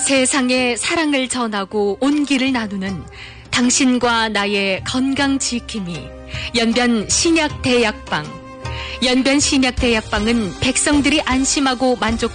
세상에 사랑을 전하고 온기를 나누는 당신과 나의 건강 지킴이 연변 신약대약방. 연변 신약대약방은 백성들이 안심하고 만족